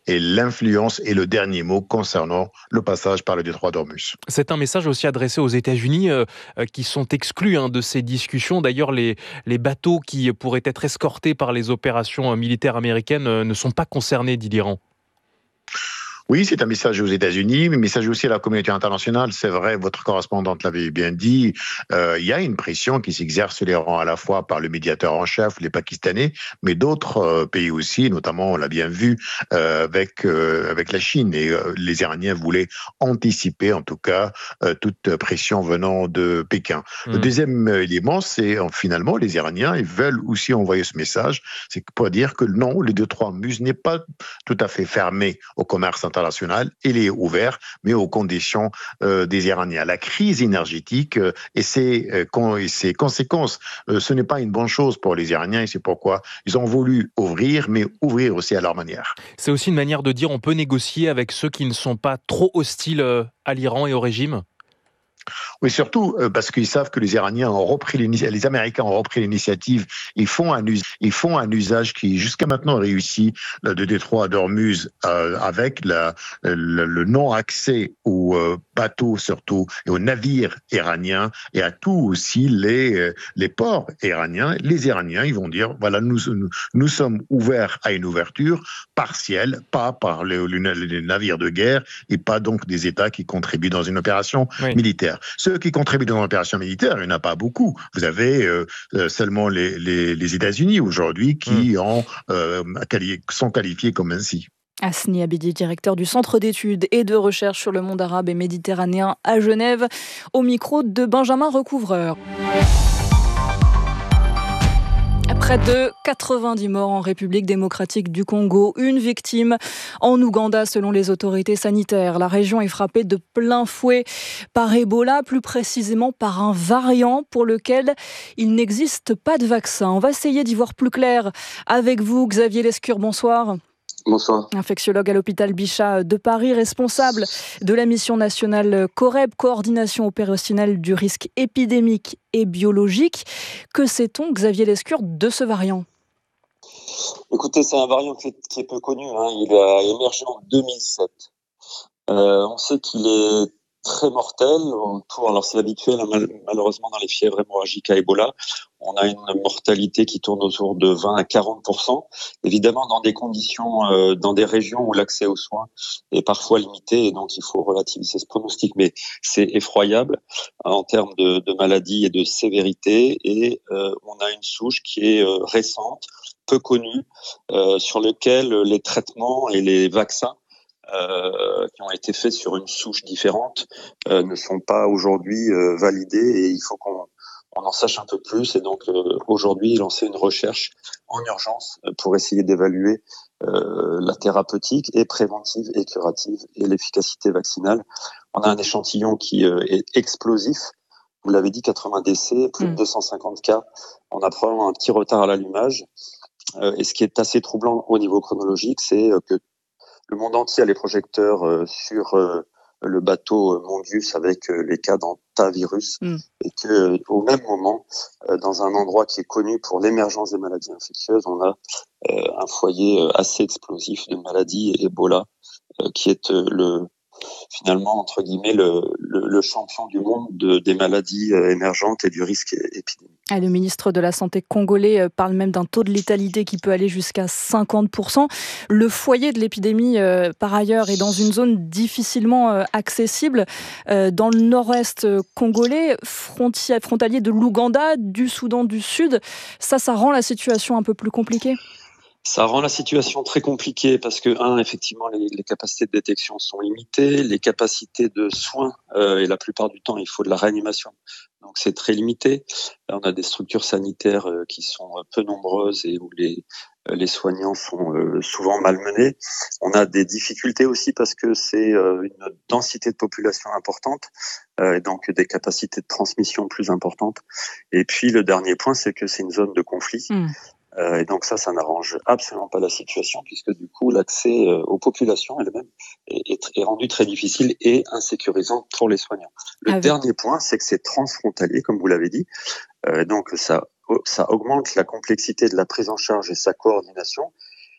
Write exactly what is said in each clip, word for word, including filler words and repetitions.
et l'influence est le dernier mot concernant le passage par le détroit d'Ormuz. C'est un message aussi adressé aux États-Unis euh, qui sont exclus hein, de ces discussions. D'ailleurs, les, les bateaux qui pourraient être escortés par les opérations militaires américaines euh, ne sont pas concernés, dit l'Iran. Oui, c'est un message aux États-Unis, mais un message aussi à la communauté internationale. C'est vrai, votre correspondante l'avait bien dit. Euh, il y a une pression qui s'exerce sur l'Iran à la fois par le médiateur en chef, les Pakistanais, mais d'autres euh, pays aussi, notamment, on l'a bien vu, euh, avec euh, avec la Chine. Et euh, les Iraniens voulaient anticiper, en tout cas, euh, toute pression venant de Pékin. Mmh. Le deuxième élément, c'est euh, finalement, les Iraniens, ils veulent aussi envoyer ce message, c'est pour dire que non, le détroit d'Ormuz n'est pas tout à fait fermé au commerce international. International, il est ouvert, mais aux conditions euh, des Iraniens. La crise énergétique euh, et, ses, euh, con, et ses conséquences, euh, ce n'est pas une bonne chose pour les Iraniens et c'est pourquoi ils ont voulu ouvrir, mais ouvrir aussi à leur manière. C'est aussi une manière de dire on peut négocier avec ceux qui ne sont pas trop hostiles à l'Iran et au régime ? Oui, surtout euh, parce qu'ils savent que les Iraniens ont repris l'initiative, les Américains ont repris l'initiative. Ils font un us- ils font un usage qui jusqu'à maintenant réussit là, de détroit d'Ormuz euh, avec la, le, le non-accès aux euh, bateaux surtout et aux navires iraniens et à tous aussi les euh, les ports iraniens. Les Iraniens, ils vont dire voilà, nous nous, nous sommes ouverts à une ouverture partielle, pas par les, les navires de guerre et pas donc des États qui contribuent dans une opération oui. militaire. Ceux qui contribuent dans l'opération militaire, il n'y en a pas beaucoup. Vous avez euh, seulement les, les, les États-Unis aujourd'hui qui mmh. ont, euh, quali- sont qualifiés comme ainsi. Hasni Abidi, directeur du Centre d'études et de recherche sur le monde arabe et méditerranéen à Genève, au micro de Benjamin Recouvreur. Près de quatre-vingt-dix morts en République démocratique du Congo, une victime en Ouganda selon les autorités sanitaires. La région est frappée de plein fouet par Ebola, plus précisément par un variant pour lequel il n'existe pas de vaccin. On va essayer d'y voir plus clair avec vous, Xavier Lescure, bonsoir. Bonsoir. Infectiologue à l'hôpital Bichat de Paris, responsable de la mission nationale COREB, coordination opérationnelle du risque épidémique et biologique. Que sait-on, Xavier Lescure, de ce variant ? Écoutez, c'est un variant qui est, qui est peu connu. Hein. Il a émergé en deux mille sept. Euh, on sait qu'il est très mortel. Autour, alors c'est habituel, hein, mal, malheureusement, dans les fièvres hémorragiques à Ebola. On a une mortalité qui tourne autour de vingt à quarante pour cent. Évidemment, dans des conditions, euh, dans des régions où l'accès aux soins est parfois limité, et donc il faut relativiser ce pronostic. Mais c'est effroyable hein, en termes de, de maladie et de sévérité. Et euh, on a une souche qui est euh, récente, peu connue, euh, sur lequel les traitements et les vaccins Euh, qui ont été faits sur une souche différente euh, ne sont pas aujourd'hui euh, validés et il faut qu'on on en sache un peu plus et donc euh, aujourd'hui lancer une recherche en urgence pour essayer d'évaluer euh, la thérapeutique et préventive et curative et l'efficacité vaccinale. On a un échantillon qui euh, est explosif. Vous l'avez dit, quatre-vingts décès, plus mmh. de deux cent cinquante cas. On a probablement un petit retard à l'allumage. Euh, et ce qui est assez troublant au niveau chronologique, c'est euh, que le monde entier a les projecteurs euh, sur euh, le bateau euh, Mondius avec euh, les cas d'antavirus mmh. et que euh, au même moment, euh, dans un endroit qui est connu pour l'émergence des maladies infectieuses, on a euh, un foyer euh, assez explosif de maladie Ebola euh, qui est euh, le finalement entre guillemets le, le, le champion du monde de, des maladies euh, émergentes et du risque épidémique. Et le ministre de la Santé congolais parle même d'un taux de létalité qui peut aller jusqu'à cinquante pour cent. Le foyer de l'épidémie, euh, par ailleurs, est dans une zone difficilement euh, accessible. Euh, dans le nord-est congolais, fronti- frontalier de l'Ouganda, du Soudan du Sud, ça, ça rend la situation un peu plus compliquée. Ça rend la situation très compliquée parce que, un, effectivement, les, les capacités de détection sont limitées, les capacités de soins, euh, et la plupart du temps, il faut de la réanimation. Donc, c'est très limité. Là, on a des structures sanitaires euh, qui sont peu nombreuses et où les, euh, les soignants sont euh, souvent malmenés. On a des difficultés aussi parce que c'est euh, une densité de population importante, euh, et donc des capacités de transmission plus importantes. Et puis, le dernier point, c'est que c'est une zone de conflit. Mmh. Euh, et donc ça, ça n'arrange absolument pas la situation puisque du coup, l'accès euh, aux populations elles-mêmes est, est, est rendu très difficile et insécurisant pour les soignants. Le ah, dernier oui. point, c'est que c'est transfrontalier, comme vous l'avez dit. Euh, donc ça, ça augmente la complexité de la prise en charge et sa coordination.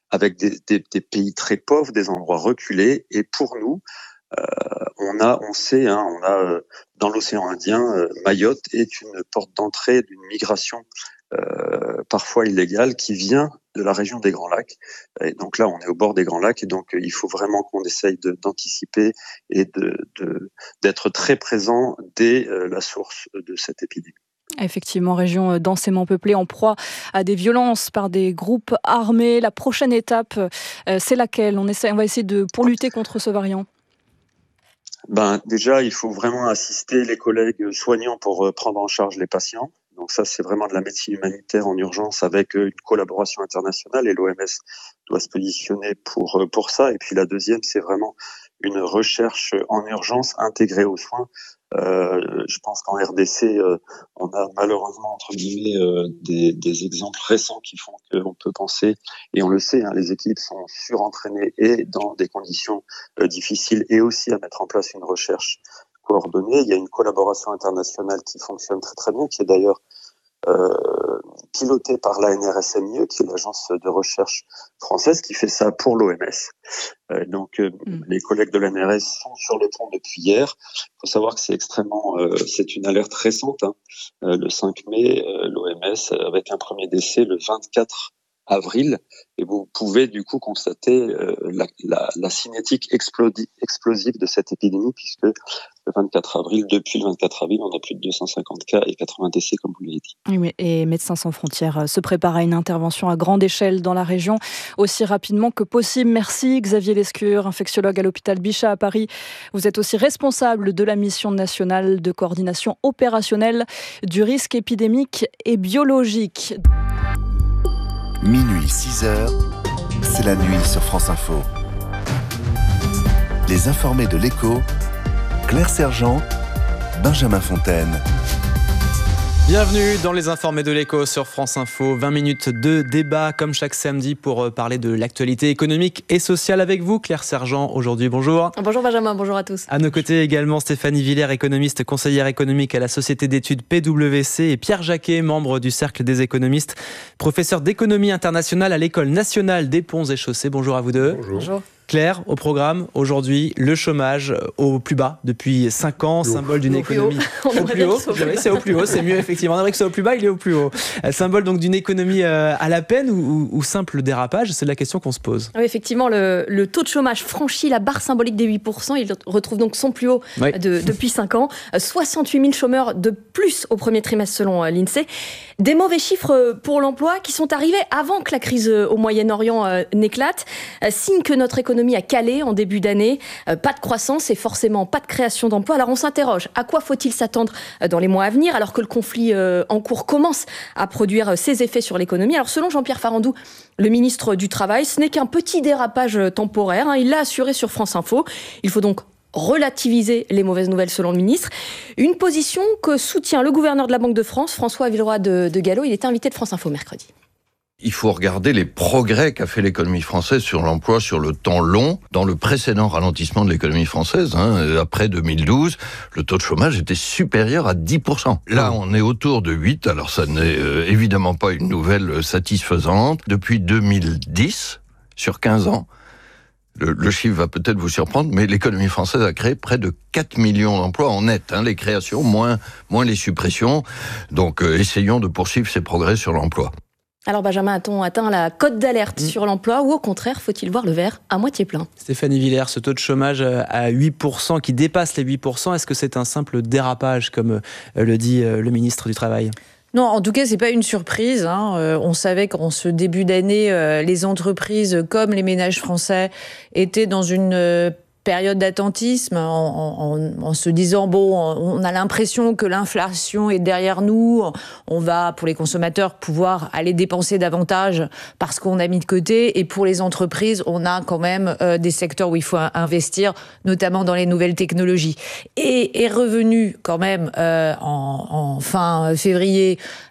avec des, des, des pays très pauvres, des endroits reculés. Et pour nous, euh, on a, on sait, hein, on a euh, dans l'océan Indien, euh, Mayotte est une porte d'entrée d'une migration euh, parfois illégale qui vient de la région des Grands Lacs. Et donc là, on est au bord des Grands Lacs, et donc euh, il faut vraiment qu'on essaye de, d'anticiper et de, de, d'être très présent dès euh, la source de cette épidémie. Effectivement, région densément peuplée, en proie à des violences par des groupes armés. La prochaine étape, euh, c'est laquelle ? On essaie, on va essayer de pour lutter contre ce variant. Ben déjà, il faut vraiment assister les collègues soignants pour prendre en charge les patients. Donc ça, c'est vraiment de la médecine humanitaire en urgence avec une collaboration internationale, et l'O M S doit se positionner pour pour ça. Et puis la deuxième, c'est vraiment une recherche en urgence intégrée aux soins. Euh, je pense qu'en R D C, euh, on a malheureusement entre guillemets euh, des, des exemples récents qui font qu'on peut penser, et on le sait, hein, les équipes sont surentraînées et dans des conditions euh, difficiles, et aussi à mettre en place une recherche coordonnée. Il y a une collaboration internationale qui fonctionne très très bien, qui est d'ailleurs euh, pilotée par l'A N R S M I E, qui est l'agence de recherche française, qui fait ça pour l'O M S. Euh, donc euh, mmh. les collègues de l'A N R S sont sur le pont depuis hier. Il faut savoir que c'est extrêmement, euh, c'est une alerte récente. Hein. Euh, le cinq mai, euh, l'O M S avec un premier décès le vingt-quatre avril, et vous pouvez du coup constater euh, la, la, la cinétique explodi- explosive de cette épidémie, puisque le vingt-quatre avril, depuis le vingt-quatre avril, on a plus de deux cent cinquante cas et quatre-vingts décès, comme vous l'avez dit. Oui, et Médecins sans frontières se prépare à une intervention à grande échelle dans la région, aussi rapidement que possible. Merci Xavier Lescure, infectiologue à l'hôpital Bichat à Paris. Vous êtes aussi responsable de la mission nationale de coordination opérationnelle du risque épidémique et biologique. Minuit, six heures, c'est la nuit sur France Info. Les informés de l'Écho, Claire Sergent, Benjamin Fontaine. Bienvenue dans les informés de l'Écho sur France Info. vingt minutes de débat comme chaque samedi pour parler de l'actualité économique et sociale avec vous. Claire Sergent, aujourd'hui, bonjour. Bonjour Benjamin, bonjour à tous. À nos côtés également Stéphanie Villers, économiste, conseillère économique à la Société d'études P W C, et Pierre Jacquet, membre du Cercle des économistes, professeur d'économie internationale à l'École nationale des ponts et chaussées. Bonjour à vous deux. Bonjour. Bonjour. Claire, au programme, aujourd'hui, le chômage au plus bas depuis cinq ans, symbole d'une au économie... Au plus haut, au plus haut. C'est au plus haut, c'est mieux effectivement. On aimerait que ce soit au plus bas, il est au plus haut. Symbole donc d'une économie à la peine ou, ou, ou simple dérapage, c'est la question qu'on se pose. Oui, effectivement, le, le taux de chômage franchit la barre symbolique des huit pour cent. Il retrouve donc son plus haut oui. de, depuis cinq ans. soixante-huit mille chômeurs de plus au premier trimestre selon l'INSEE. Des mauvais chiffres pour l'emploi qui sont arrivés avant que la crise au Moyen-Orient n'éclate. Signe que notre économie a calé en début d'année. Pas de croissance et forcément pas de création d'emplois. Alors on s'interroge, à quoi faut-il s'attendre dans les mois à venir alors que le conflit en cours commence à produire ses effets sur l'économie? Alors selon Jean-Pierre Farandou, le ministre du Travail, ce n'est qu'un petit dérapage temporaire. Il l'a assuré sur France Info. Il faut donc relativiser les mauvaises nouvelles selon le ministre. Une position que soutient le gouverneur de la Banque de France, François Villeroy de, de Galhau. Il était invité de France Info mercredi. Il faut regarder les progrès qu'a fait l'économie française sur l'emploi sur le temps long. Dans le précédent ralentissement de l'économie française, hein, après deux mille douze, le taux de chômage était supérieur à dix pour cent. Là, on est autour de huit, alors ça n'est euh, évidemment pas une nouvelle satisfaisante. Depuis deux mille dix, sur quinze ans, le, le chiffre va peut-être vous surprendre, mais l'économie française a créé près de quatre millions d'emplois en net. Hein, les créations, moins, moins les suppressions. Donc, euh, essayons de poursuivre ces progrès sur l'emploi. Alors Benjamin, a-t-on atteint la cote d'alerte mmh. sur l'emploi ou au contraire, faut-il voir le verre à moitié plein? Stéphanie Villers, ce taux de chômage à huit pour cent qui dépasse les huit pour cent, est-ce que c'est un simple dérapage comme le dit le ministre du Travail? Non, en tout cas, c'est pas une surprise. Hein. Euh, on savait qu'en ce début d'année, euh, les entreprises comme les ménages français étaient dans une euh, période d'attentisme, en, en, en se disant bon, on a l'impression que l'inflation est derrière nous, on va pour les consommateurs pouvoir aller dépenser davantage parce qu'on a mis de côté, et pour les entreprises, on a quand même euh, des secteurs où il faut investir, notamment dans les nouvelles technologies. Et est revenu quand même euh, en, en fin février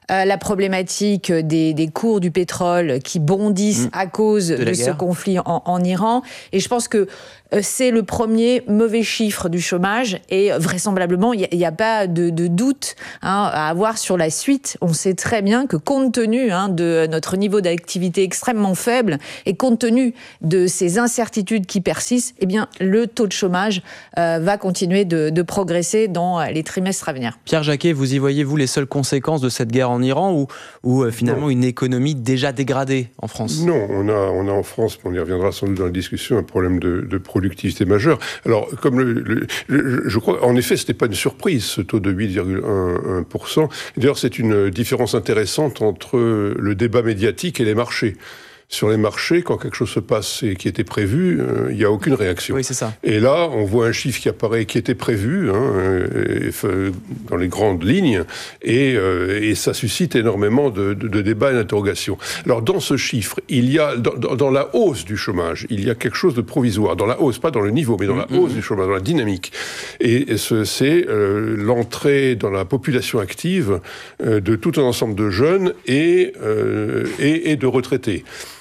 euh, la problématique des, des cours du pétrole qui bondissent mmh. à cause de, de ce conflit en, en Iran. Et je pense que euh, c'est le premier mauvais chiffre du chômage et vraisemblablement, il n'y a, a pas de, de doute hein, à avoir sur la suite. On sait très bien que compte tenu hein, de notre niveau d'activité extrêmement faible et compte tenu de ces incertitudes qui persistent, eh bien, le taux de chômage euh, va continuer de, de progresser dans les trimestres à venir. Pierre Jacquet, vous y voyez-vous les seules conséquences de cette guerre en Iran ou, ou euh, finalement non. une économie déjà dégradée en France ? Non, on a, on a en France, on y reviendra sans doute dans la discussion, un problème de, de productivité majeure. Alors, comme le, le, le, je crois, en effet, ce n'était pas une surprise, ce taux de huit virgule un pour cent. D'ailleurs, c'est une différence intéressante entre le débat médiatique et les marchés. Sur les marchés, quand quelque chose se passe et qui était prévu, euh, il n'y a aucune réaction. Oui, c'est ça. Et là, on voit un chiffre qui apparaît, qui était prévu, hein, et, et, dans les grandes lignes, et, euh, et ça suscite énormément de, de, de débats et d'interrogations. Alors, dans ce chiffre, il y a, dans, dans la hausse du chômage, il y a quelque chose de provisoire. Dans la hausse, pas dans le niveau, mais dans la mmh, hausse mmh. du chômage, dans la dynamique. Et, et ce, c'est euh, l'entrée dans la population active euh, de tout un ensemble de jeunes et, euh, et, et de retraités.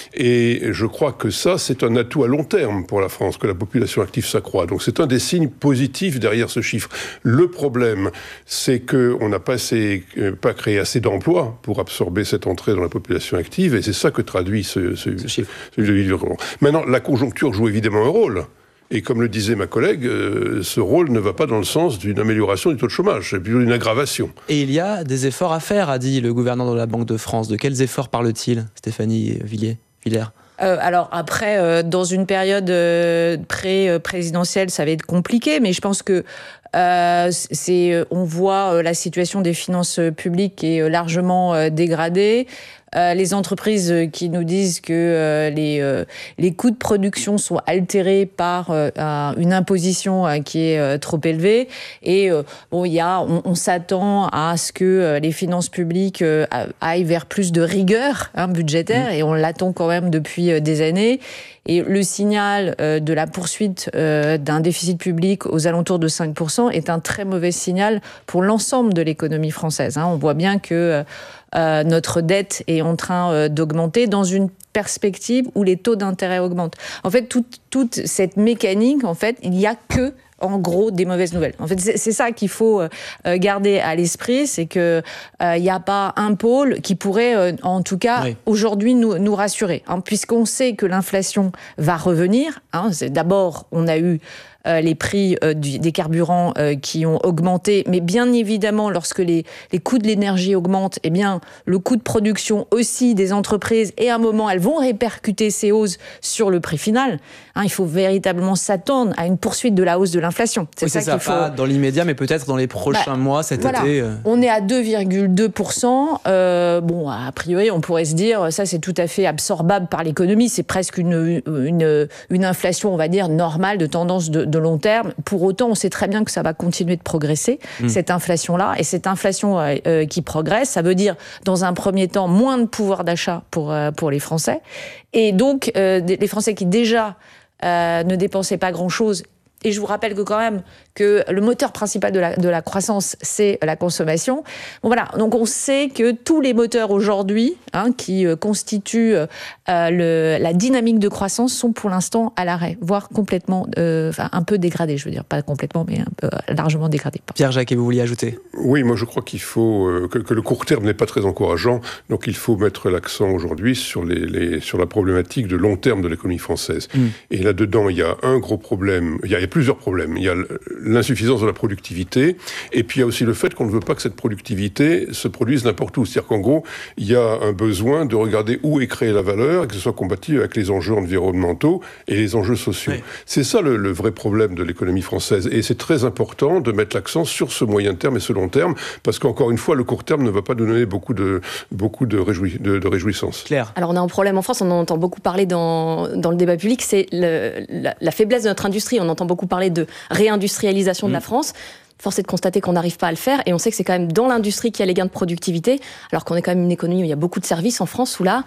Et je crois que ça, c'est un atout à long terme pour la France, que la population active s'accroît. Donc c'est un des signes positifs derrière ce chiffre. Le problème, c'est qu'on n'a pas, assez, pas créé assez d'emplois pour absorber cette entrée dans la population active, et c'est ça que traduit ce, ce, ce chiffre. Ce, ce, Maintenant, la conjoncture joue évidemment un rôle. Et comme le disait ma collègue, euh, ce rôle ne va pas dans le sens d'une amélioration du taux de chômage, c'est plutôt une aggravation. Et il y a des efforts à faire, a dit le gouverneur de la Banque de France. De quels efforts parle-t-il, Stéphanie Villiers Villers? Euh, alors après, euh, dans une période euh, pré-présidentielle, ça va être compliqué, mais je pense que euh, c'est, on voit euh, la situation des finances publiques qui est largement euh, dégradée. Euh, les entreprises qui nous disent que euh, les, euh, les coûts de production sont altérés par euh, une imposition euh, qui est euh, trop élevée. Et euh, bon, il y a, on, on s'attend à ce que euh, les finances publiques euh, aillent vers plus de rigueur hein, budgétaire, mmh. et on l'attend quand même depuis euh, des années. Et le signal euh, de la poursuite euh, d'un déficit public aux alentours de cinq pour cent est un très mauvais signal pour l'ensemble de l'économie française. Hein. On voit bien que euh, notre dette est en train euh, d'augmenter dans une perspective où les taux d'intérêt augmentent. En fait, toute, toute cette mécanique, en fait, il n'y a que en gros, des mauvaises nouvelles. En fait, c'est, c'est ça qu'il faut euh, garder à l'esprit, c'est qu'il n'y euh, a pas un pôle qui pourrait, euh, en tout cas, oui. aujourd'hui, nous, nous rassurer. Hein, puisqu'on sait que l'inflation va revenir. Hein, c'est, d'abord, on a eu Euh, les prix euh, du, des carburants euh, qui ont augmenté, mais bien évidemment, lorsque les, les coûts de l'énergie augmentent, eh bien, le coût de production aussi des entreprises, et à un moment, elles vont répercuter ces hausses sur le prix final. Hein, il faut véritablement s'attendre à une poursuite de la hausse de l'inflation. C'est oui, ça, c'est qu'il ça faut. Pas dans l'immédiat, mais peut-être dans les prochains bah, mois, cet voilà. été. Euh... On est à deux virgule deux pour cent. Euh, bon, a priori, on pourrait se dire, ça, c'est tout à fait absorbable par l'économie. C'est presque une, une, une inflation, on va dire, normale, de tendance de, de long terme. Pour autant, on sait très bien que ça va continuer de progresser, mmh. cette inflation-là. Et cette inflation euh, qui progresse, ça veut dire, dans un premier temps, moins de pouvoir d'achat pour, euh, pour les Français. Et donc, euh, les Français qui déjà euh, ne dépensaient pas grand-chose. Et je vous rappelle que quand même que le moteur principal de la, de la croissance, c'est la consommation. Bon voilà, donc on sait que tous les moteurs aujourd'hui, hein, qui euh, constituent euh, le, la dynamique de croissance, sont pour l'instant à l'arrêt, voire complètement, euh, enfin un peu dégradés, je veux dire, pas complètement, mais un peu, euh, largement dégradés. Pierre Jacquet, vous vouliez ajouter ? Oui, moi je crois qu'il faut euh, que, que le court terme n'est pas très encourageant, donc il faut mettre l'accent aujourd'hui sur les, les sur la problématique de long terme de l'économie française. Mmh. Et là-dedans, il y a un gros problème. Il y a, il y a plusieurs problèmes. Il y a l'insuffisance de la productivité, et puis il y a aussi le fait qu'on ne veut pas que cette productivité se produise n'importe où. C'est-à-dire qu'en gros, il y a un besoin de regarder où est créée la valeur, et que ce soit compatible avec les enjeux environnementaux et les enjeux sociaux. Oui. C'est ça le, le vrai problème de l'économie française, et c'est très important de mettre l'accent sur ce moyen terme et ce long terme, parce qu'encore une fois, le court terme ne va pas nous donner beaucoup de, beaucoup de, réjoui, de, de réjouissance. Claire. Alors on a un problème en France, on en entend beaucoup parler dans, dans le débat public, c'est le, la, la faiblesse de notre industrie. On entend beaucoup parler de réindustrialisation mmh. de la France. Force est de constater qu'on n'arrive pas à le faire, et on sait que c'est quand même dans l'industrie qu'il y a les gains de productivité, alors qu'on est quand même une économie où il y a beaucoup de services en France, où là,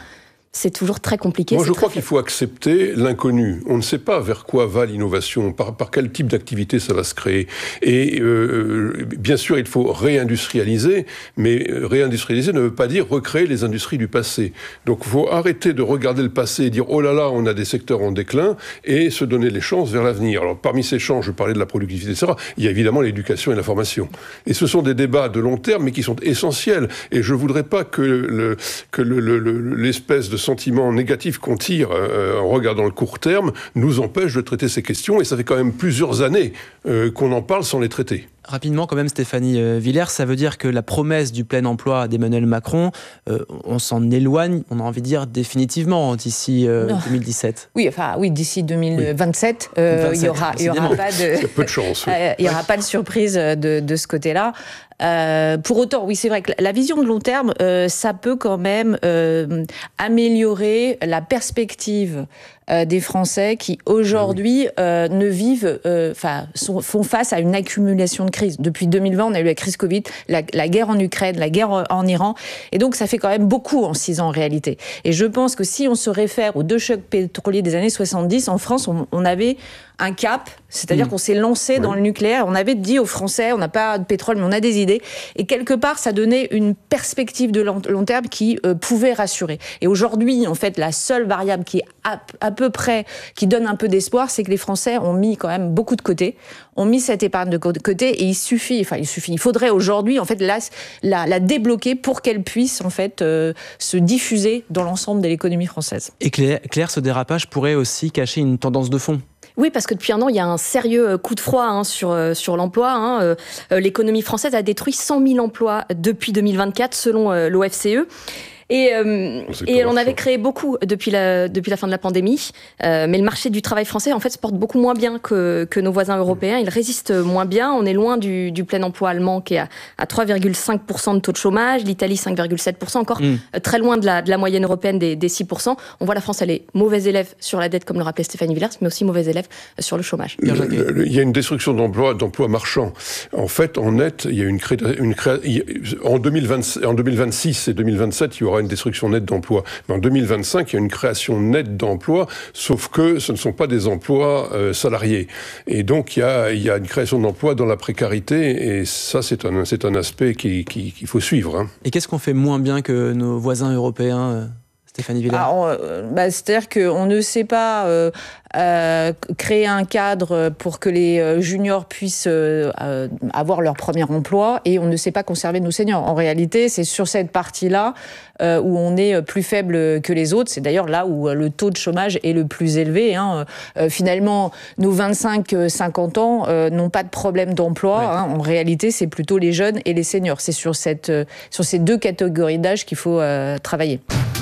c'est toujours très compliqué. Moi, je crois très... qu'il faut accepter l'inconnu. On ne sait pas vers quoi va l'innovation, par, par quel type d'activité ça va se créer. Et euh, bien sûr, il faut réindustrialiser, mais réindustrialiser ne veut pas dire recréer les industries du passé. Donc, il faut arrêter de regarder le passé et dire « oh là là, on a des secteurs en déclin » et se donner les chances vers l'avenir. Alors, parmi ces chances, je parlais de la productivité, et cetera, il y a évidemment l'éducation et la formation. Et ce sont des débats de long terme, mais qui sont essentiels. Et je ne voudrais pas que, le, que le, le, le, l'espèce de sentiment négatif qu'on tire euh, en regardant le court terme nous empêche de traiter ces questions, et ça fait quand même plusieurs années euh, qu'on en parle sans les traiter. Rapidement quand même, Stéphanie Villers, ça veut dire que la promesse du plein emploi d'Emmanuel Macron, euh, on s'en éloigne, on a envie de dire définitivement, d'ici euh, deux mille dix-sept. Oui, enfin oui, d'ici deux mille vingt-sept, oui. euh, il y aura, il y aura pas de, il y a peu de chance. Oui. il y aura pas de surprise de, de ce côté-là. Euh, pour autant, oui, c'est vrai que la vision de long terme, euh, ça peut quand même euh, améliorer la perspective euh, des Français qui aujourd'hui euh, ne vivent, enfin, euh, font face à une accumulation de crises. Depuis deux mille vingt, on a eu la crise Covid, la, la guerre en Ukraine, la guerre en Iran, et donc ça fait quand même beaucoup en six ans en réalité. Et je pense que si on se réfère aux deux chocs pétroliers des années soixante-dix, en France, on, on avait un cap, c'est-à-dire mmh. qu'on s'est lancé oui. dans le nucléaire. On avait dit aux Français, on n'a pas de pétrole, mais on a des idées. Et quelque part, ça donnait une perspective de long, long terme qui euh, pouvait rassurer. Et aujourd'hui, en fait, la seule variable qui est à, à peu près, qui donne un peu d'espoir, c'est que les Français ont mis quand même beaucoup de côté, ont mis cette épargne de côté, et il suffit, enfin, il suffit, il faudrait aujourd'hui, en fait, la, la, la débloquer pour qu'elle puisse, en fait, euh, se diffuser dans l'ensemble de l'économie française. Et Claire, Claire, ce dérapage pourrait aussi cacher une tendance de fond. Oui, parce que depuis un an, il y a un sérieux coup de froid hein, sur, sur l'emploi. Hein. Euh, l'économie française a détruit cent mille emplois depuis deux mille vingt-quatre, selon euh, l'O F C E. Et, euh, et on avait créé beaucoup depuis la, depuis la fin de la pandémie, euh, mais le marché du travail français en fait se porte beaucoup moins bien que, que nos voisins européens. Il résiste moins bien. On est loin du, du plein emploi allemand qui est à, à trois virgule cinq pour cent de taux de chômage, l'Italie cinq virgule sept pour cent, encore mmh. très loin de la, de la moyenne européenne des, des six pour cent. On voit la France, elle est mauvaise élève sur la dette, comme le rappelait Stéphanie Villers, mais aussi mauvaise élève sur le chômage. Le, le, il y a une destruction d'emplois, d'emplois marchands. En fait, en net, il y a une, cré, une cré, en, deux mille vingt, en deux mille vingt-six et deux mille vingt-sept, il y aura une destruction nette d'emplois. Mais en deux mille vingt-cinq, il y a une création nette d'emplois, sauf que ce ne sont pas des emplois euh, salariés. Et donc, il y a, il y a une création d'emplois dans la précarité, et ça, c'est un, c'est un aspect qui, qui, qu'il faut suivre. Hein. Et qu'est-ce qu'on fait moins bien que nos voisins européens euh Stéphanie Villers. Ah, on, bah, c'est-à-dire qu'on ne sait pas euh, euh, créer un cadre pour que les juniors puissent euh, avoir leur premier emploi, et on ne sait pas conserver nos seniors. En réalité, c'est sur cette partie-là euh, où on est plus faible que les autres. C'est d'ailleurs là où le taux de chômage est le plus élevé. Hein. Euh, finalement, nos vingt-cinq à cinquante ans euh, n'ont pas de problème d'emploi. Ouais. Hein. En réalité, c'est plutôt les jeunes et les seniors. C'est sur, cette, euh, sur ces deux catégories d'âge qu'il faut euh, travailler.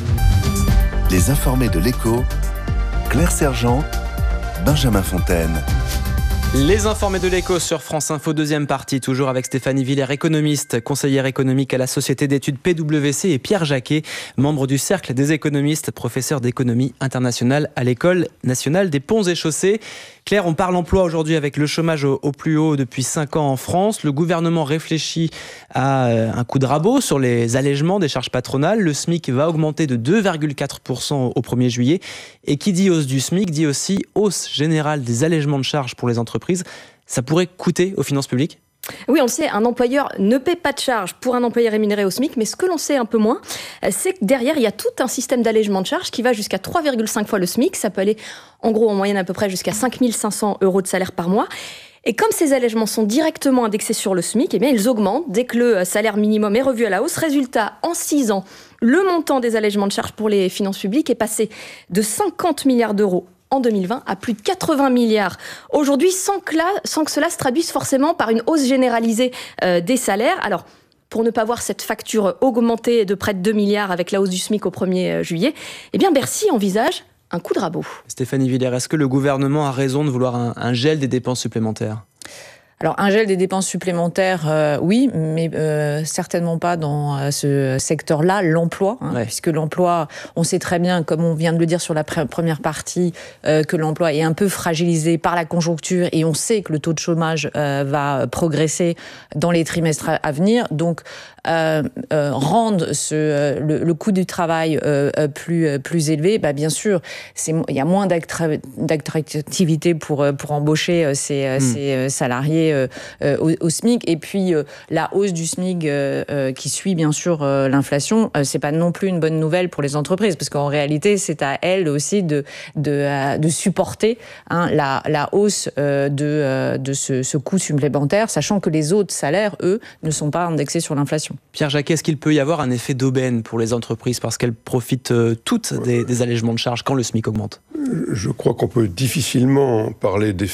Les informés de l'Écho, Claire Sergent, Benjamin Fontaine. Les informés de l'Écho sur France Info, deuxième partie, toujours avec Stéphanie Villers, économiste, conseillère économique à la Société d'études P W C, et Pierre Jacquet, membre du Cercle des économistes, professeur d'économie internationale à l'École nationale des ponts et chaussées. Claire, on parle emploi aujourd'hui avec le chômage au, au plus haut depuis cinq ans en France. Le gouvernement réfléchit à un coup de rabot sur les allègements des charges patronales. Le SMIC va augmenter de deux virgule quatre pour cent au premier juillet. Et qui dit hausse du SMIC dit aussi hausse générale des allègements de charges pour les entreprises. Ça pourrait coûter aux finances publiques ? Oui, on le sait, un employeur ne paie pas de charges pour un employé rémunéré au SMIC, mais ce que l'on sait un peu moins, c'est que derrière, il y a tout un système d'allègement de charges qui va jusqu'à trois virgule cinq fois le SMIC. Ça peut aller, en gros, en moyenne à peu près jusqu'à cinq mille cinq cents euros de salaire par mois. Et comme ces allègements sont directement indexés sur le SMIC, eh bien, ils augmentent dès que le salaire minimum est revu à la hausse. Résultat, en six ans, le montant des allègements de charges pour les finances publiques est passé de cinquante milliards d'euros en deux mille vingt à plus de quatre-vingts milliards aujourd'hui, sans que, là, sans que cela se traduise forcément par une hausse généralisée euh, des salaires. Alors, pour ne pas voir cette facture augmenter de près de deux milliards avec la hausse du SMIC au premier juillet, eh bien Bercy envisage un coup de rabot. Stéphanie Villers, est-ce que le gouvernement a raison de vouloir un, un gel des dépenses supplémentaires ? Alors, un gel des dépenses supplémentaires, euh, oui, mais euh, certainement pas dans euh, ce secteur-là, l'emploi, hein, ouais. puisque l'emploi, on sait très bien, comme on vient de le dire sur la pr- première partie, euh, que l'emploi est un peu fragilisé par la conjoncture et on sait que le taux de chômage euh, va progresser dans les trimestres à, à venir. Donc, euh, euh, rendre ce, euh, le, le coût du travail euh, plus, euh, plus élevé, bah, bien sûr, c'est, il y a moins d'attra- d'attractivité pour, pour embaucher ces, mmh. ces salariés Euh, euh, au, au SMIC, et puis euh, la hausse du SMIC euh, euh, qui suit bien sûr euh, l'inflation, euh, c'est pas non plus une bonne nouvelle pour les entreprises, parce qu'en réalité c'est à elles aussi de, de, euh, de supporter hein, la, la hausse euh, de, euh, de ce, ce coût supplémentaire, sachant que les autres salaires, eux, ne sont pas indexés sur l'inflation. Pierre Jacquet, est-ce qu'il peut y avoir un effet d'aubaine pour les entreprises parce qu'elles profitent euh, toutes des, des allègements de charges quand le SMIC augmente ? Je crois qu'on peut difficilement parler d'effet